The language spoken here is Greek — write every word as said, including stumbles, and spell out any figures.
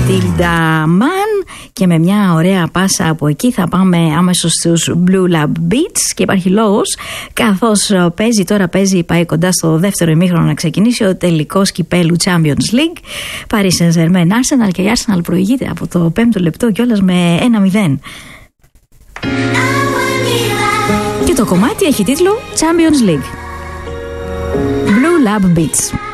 Matilda Mann, και με μια ωραία πάσα από εκεί θα πάμε άμεσως στους Blue Lab Beats, και υπάρχει λόγος, καθώς παίζει τώρα παίζει πάει κοντά στο δεύτερο ημίχρονο να ξεκινήσει ο τελικός κυπέλου Champions League, Paris Saint-Germain Arsenal, και η Arsenal προηγείται από το πέμπτο λεπτό κιόλας με ένα μηδέν. Και το κομμάτι έχει τίτλο Champions League. Blue Lab Beats.